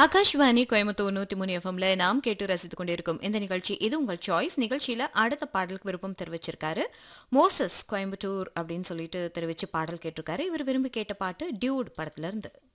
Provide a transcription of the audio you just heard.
ஆகாஷ்வாணி கோயம்புத்தூர் 103 எஃப்எம்ல நாம் கேட்டு ரசித்துக் கொண்டிருக்கும் இந்த நிகழ்ச்சி இது உங்கள் சாய்ஸ் நிகழ்ச்சியில அடுத்த பாடலுக்கு விருப்பம் தெரிவிச்சிருக்காரு மோசஸ் கோயம்புத்தூர் அப்படின்னு சொல்லிட்டு தெரிவிச்சு பாடல் கேட்டிருக்காரு. இவர் விரும்பி கேட்ட பாட்டு டியூட் படத்துல இருந்து.